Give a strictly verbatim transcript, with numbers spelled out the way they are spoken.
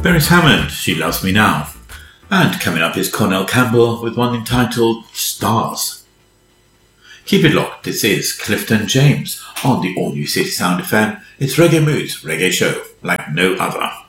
Beres Hammond, She Loves Me Now. And coming up is Cornell Campbell with one entitled Stars. Keep it locked, this is Clifton James on the All New City Sound F M. It's Reggae Moods, reggae show like no other.